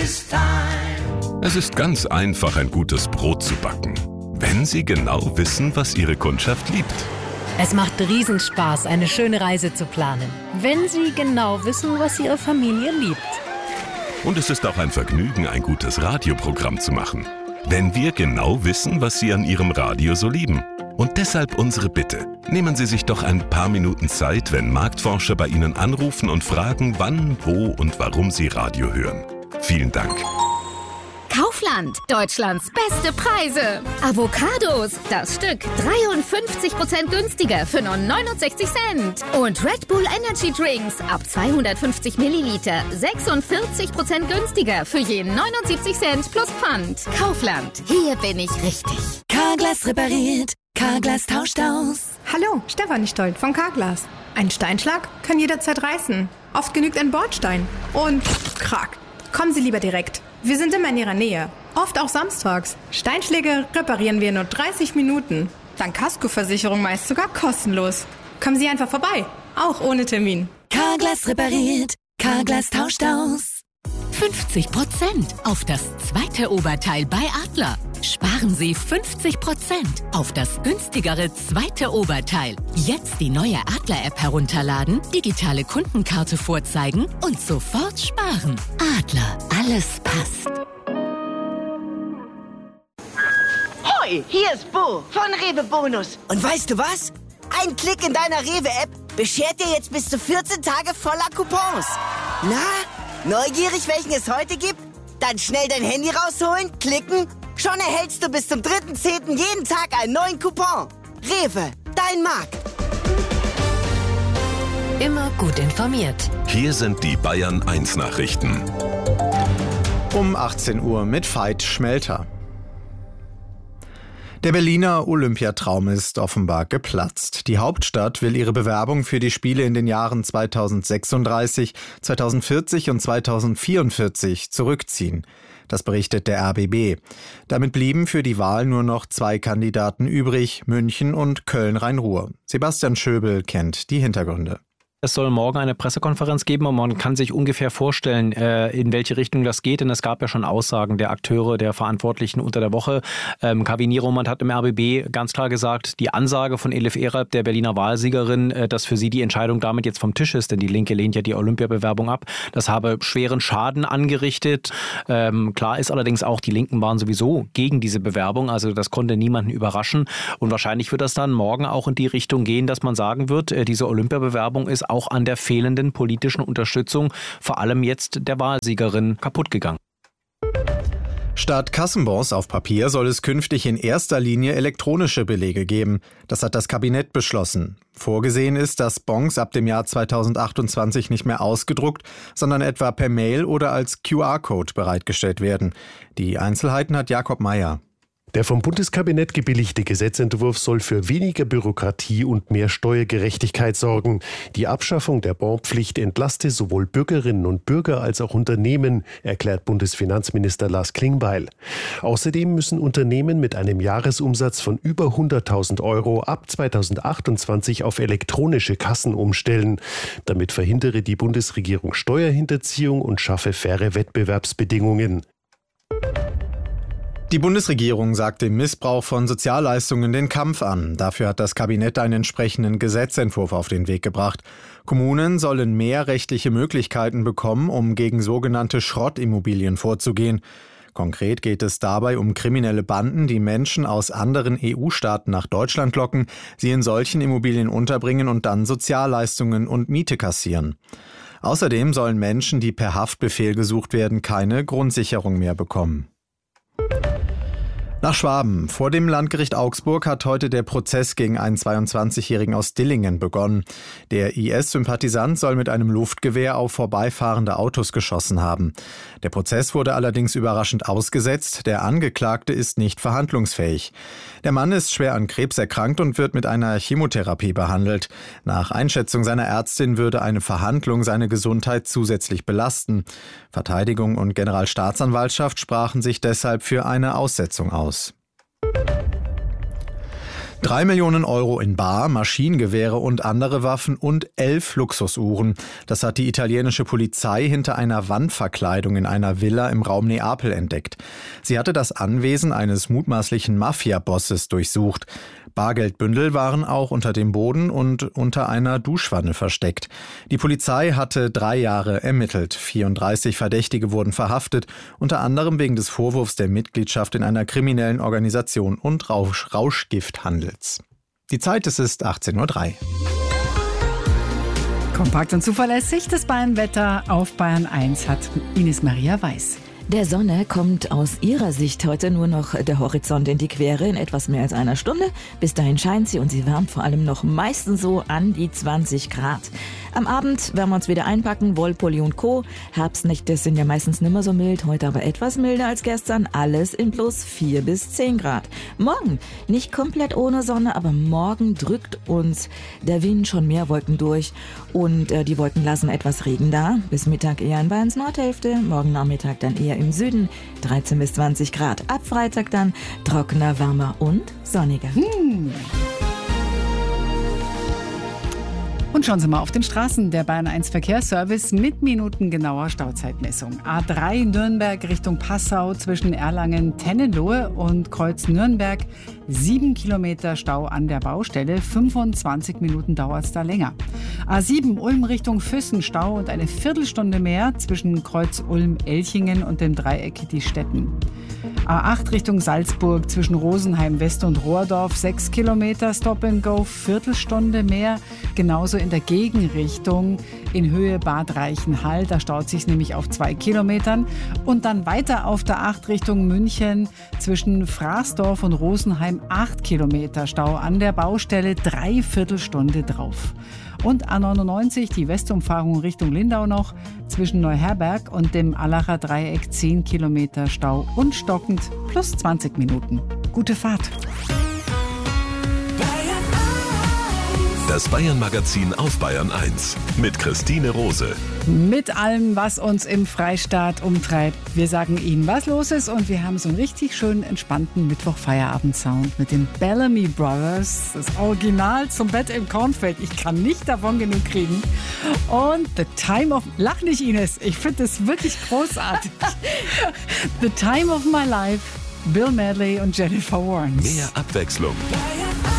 Es ist ganz einfach, ein gutes Brot zu backen, wenn Sie genau wissen, was Ihre Kundschaft liebt. Es macht Riesenspaß, eine schöne Reise zu planen, wenn Sie genau wissen, was Ihre Familie liebt. Und es ist auch ein Vergnügen, ein gutes Radioprogramm zu machen, wenn wir genau wissen, was Sie an Ihrem Radio so lieben. Und deshalb unsere Bitte. Nehmen Sie sich doch ein paar Minuten Zeit, wenn Marktforscher bei Ihnen anrufen und fragen, wann, wo und warum Sie Radio hören. Vielen Dank. Kaufland, Deutschlands beste Preise. Avocados, das Stück 53% günstiger für nur 69 Cent. Und Red Bull Energy Drinks ab 250 Milliliter 46% günstiger für je 79 Cent plus Pfand. Kaufland, hier bin ich richtig. Carglass repariert, Carglass tauscht aus. Hallo, Stefanie Stolt von Carglass. Ein Steinschlag kann jederzeit reißen. Oft genügt ein Bordstein. Und krack. Kommen Sie lieber direkt. Wir sind immer in Ihrer Nähe. Oft auch samstags. Steinschläge reparieren wir in nur 30 Minuten. Dank Kaskoversicherung meist sogar kostenlos. Kommen Sie einfach vorbei. Auch ohne Termin. Carglass repariert, Carglass tauscht aus. 50% auf das zweite Oberteil bei Adler. Sparen Sie 50% auf das günstigere zweite Oberteil. Jetzt die neue Adler-App herunterladen, digitale Kundenkarte vorzeigen und sofort sparen. Adler, alles passt. Hoi, hier ist Bo von Rewe Bonus. Und weißt du was? Ein Klick in deiner Rewe-App beschert dir jetzt bis zu 14 Tage voller Coupons. Na, neugierig, welchen es heute gibt? Dann schnell dein Handy rausholen, klicken. Schon erhältst du bis zum 3.10. jeden Tag einen neuen Coupon. Rewe, dein Markt. Immer gut informiert. Hier sind die Bayern 1 Nachrichten. Um 18 Uhr mit Veit Schmelter. Der Berliner Olympiatraum ist offenbar geplatzt. Die Hauptstadt will ihre Bewerbung für die Spiele in den Jahren 2036, 2040 und 2044 zurückziehen. Das berichtet der RBB. Damit blieben für die Wahl nur noch 2 Kandidaten übrig, München und Köln-Rhein-Ruhr. Sebastian Schöbel kennt die Hintergründe. Es soll morgen eine Pressekonferenz geben und man kann sich ungefähr vorstellen, in welche Richtung das geht. Denn es gab ja schon Aussagen der Akteure, der Verantwortlichen unter der Woche. Kaveh Nieromand hat im RBB ganz klar gesagt, die Ansage von Elif Eralp, der Berliner Wahlsiegerin, dass für sie die Entscheidung damit jetzt vom Tisch ist, denn die Linke lehnt ja die Olympiabewerbung ab. Das habe schweren Schaden angerichtet. Klar ist allerdings auch, die Linken waren sowieso gegen diese Bewerbung. Also das konnte niemanden überraschen. Und wahrscheinlich wird das dann morgen auch in die Richtung gehen, dass man sagen wird, diese Olympiabewerbung ist auch an der fehlenden politischen Unterstützung, vor allem jetzt der Wahlsiegerin, kaputt gegangen. Statt Kassenbons auf Papier soll es künftig in erster Linie elektronische Belege geben. Das hat das Kabinett beschlossen. Vorgesehen ist, dass Bons ab dem Jahr 2028 nicht mehr ausgedruckt, sondern etwa per Mail oder als QR-Code bereitgestellt werden. Die Einzelheiten hat Jakob Mayer. Der vom Bundeskabinett gebilligte Gesetzentwurf soll für weniger Bürokratie und mehr Steuergerechtigkeit sorgen. Die Abschaffung der Bonpflicht entlaste sowohl Bürgerinnen und Bürger als auch Unternehmen, erklärt Bundesfinanzminister Lars Klingbeil. Außerdem müssen Unternehmen mit einem Jahresumsatz von über 100.000 Euro ab 2028 auf elektronische Kassen umstellen. Damit verhindere die Bundesregierung Steuerhinterziehung und schaffe faire Wettbewerbsbedingungen. Die Bundesregierung sagt dem Missbrauch von Sozialleistungen den Kampf an. Dafür hat das Kabinett einen entsprechenden Gesetzentwurf auf den Weg gebracht. Kommunen sollen mehr rechtliche Möglichkeiten bekommen, um gegen sogenannte Schrottimmobilien vorzugehen. Konkret geht es dabei um kriminelle Banden, die Menschen aus anderen EU-Staaten nach Deutschland locken, sie in solchen Immobilien unterbringen und dann Sozialleistungen und Miete kassieren. Außerdem sollen Menschen, die per Haftbefehl gesucht werden, keine Grundsicherung mehr bekommen. Nach Schwaben. Vor dem Landgericht Augsburg hat heute der Prozess gegen einen 22-Jährigen aus Dillingen begonnen. Der IS-Sympathisant soll mit einem Luftgewehr auf vorbeifahrende Autos geschossen haben. Der Prozess wurde allerdings überraschend ausgesetzt. Der Angeklagte ist nicht verhandlungsfähig. Der Mann ist schwer an Krebs erkrankt und wird mit einer Chemotherapie behandelt. Nach Einschätzung seiner Ärztin würde eine Verhandlung seine Gesundheit zusätzlich belasten. Verteidigung und Generalstaatsanwaltschaft sprachen sich deshalb für eine Aussetzung aus. 3 Millionen Euro in Bar, Maschinengewehre und andere Waffen und 11 Luxusuhren. Das hat die italienische Polizei hinter einer Wandverkleidung in einer Villa im Raum Neapel entdeckt. Sie hatte das Anwesen eines mutmaßlichen Mafia-Bosses durchsucht. Bargeldbündel waren auch unter dem Boden und unter einer Duschwanne versteckt. Die Polizei hatte 3 Jahre ermittelt. 34 Verdächtige wurden verhaftet, unter anderem wegen des Vorwurfs der Mitgliedschaft in einer kriminellen Organisation und Rauschgifthandels. Die Zeit ist 18:03 Uhr. Kompakt und zuverlässig, das Bayern-Wetter auf Bayern 1 hat Ines Maria Weiß. Der Sonne kommt aus ihrer Sicht heute nur noch der Horizont in die Quere in etwas mehr als einer Stunde. Bis dahin scheint sie und sie wärmt vor allem noch meistens so an die 20 Grad. Am Abend werden wir uns wieder einpacken, Wollpulli und Co. Herbstnächte sind ja meistens nimmer so mild, heute aber etwas milder als gestern. Alles in plus 4 bis 10 Grad. Morgen nicht komplett ohne Sonne, aber morgen drückt uns der Wind schon mehr Wolken durch und die Wolken lassen etwas Regen da. Bis Mittag eher in Bayerns Nordhälfte, morgen Nachmittag dann eher im Süden 13 bis 20 Grad. Ab Freitag dann trockener, wärmer und sonniger. Und schauen Sie mal auf den Straßen. Der Bayern 1 Verkehrsservice mit minutengenauer Stauzeitmessung. A3 Nürnberg Richtung Passau zwischen Erlangen-Tennenlohe und Kreuz Nürnberg. 7 Kilometer Stau an der Baustelle. 25 Minuten dauert es da länger. A7 Ulm Richtung Füssen Stau und eine Viertelstunde mehr zwischen Kreuz Ulm-Elchingen und dem Dreieck Die Stetten. A8 Richtung Salzburg zwischen Rosenheim West und Rohrdorf 6 Kilometer Stop and Go, Viertelstunde mehr. Genauso in der Gegenrichtung in Höhe Bad Reichenhall, da staut sich nämlich auf 2 Kilometern. Und dann weiter auf der 8 Richtung München zwischen Fraßdorf und Rosenheim 8 Kilometer Stau an der Baustelle, 3/4 Stunde drauf. Und A99, die Westumfahrung Richtung Lindau noch, zwischen Neuherberg und dem Allacher Dreieck 10 Kilometer Stau und stockend plus 20 Minuten. Gute Fahrt. Das Bayern-Magazin auf Bayern 1 mit Christine Rose. Mit allem, was uns im Freistaat umtreibt. Wir sagen Ihnen, was los ist, und wir haben so einen richtig schönen, entspannten Mittwoch-Feierabend-Sound mit den Bellamy Brothers. Das Original zum Bett im Kornfeld. Ich kann nicht davon genug kriegen. Und The Time of... Lach nicht, Ines. Ich finde das wirklich großartig. The Time of My Life. Bill Medley und Jennifer Warnes. Mehr Abwechslung.